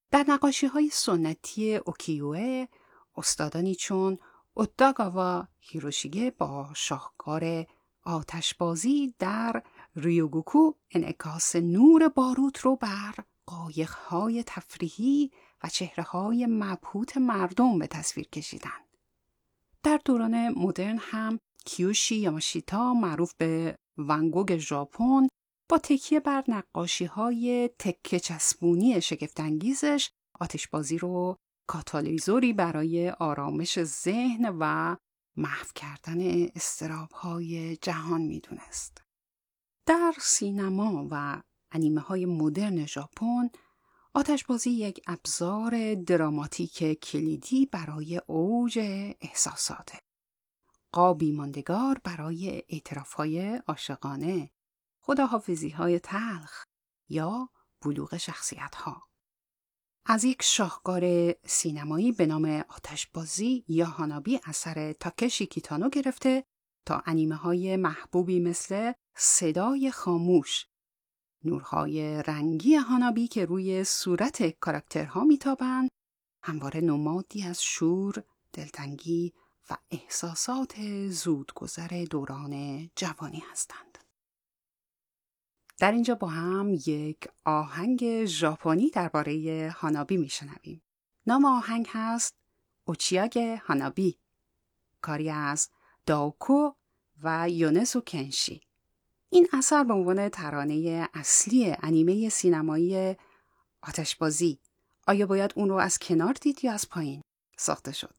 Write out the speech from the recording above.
در نقاشی‌های سنتی اوکیوئه، استادانی چون اوتاگاوا هیروشیگه با شاهکار آتشبازی در ریوگوکو انعکاس نور باروت رو بر قایق‌های تفریحی و چهره‌های مبهوت مردم به تصویر کشیدند. در دوران مدرن هم کیوشی یاماشیتا معروف به ونگوگ ژاپن با تکیه بر نقاشی‌های تکه چسبونی شگفت‌انگیزش آتشبازی رو کاتالیزوری برای آرامش ذهن و محو کردن اضطراب‌های جهان می‌دونست. در سینما و انیمه‌های مدرن ژاپن آتشبازی یک ابزار دراماتیک کلیدی برای اوج احساساته. قابی ماندگار برای اعتراف‌های عاشقانه، خداحافظی‌های تلخ یا بلوغ شخصیت‌ها. از یک شاهکار سینمایی به نام آتشبازی یا هانابی اثر تاکشی کیتانو گرفته تا انیمه‌های محبوبی مثل صدای خاموش، نورهای رنگی هانابی که روی صورت کاراکترها میتابند، همواره نمادی از شور، دلتنگی و احساسات زودگذر دوران جوانی هستند. در اینجا با هم یک آهنگ ژاپنی درباره هانابی میشنویم. نام آهنگ هست اوچیاگ هانابی، کاری از داوکو و یونزو کنشی. این اثر به عنوان ترانه اصلی انیمه سینمایی آتشبازی، آیا باید اون رو از کنار دید یا از پایین ساخته شد؟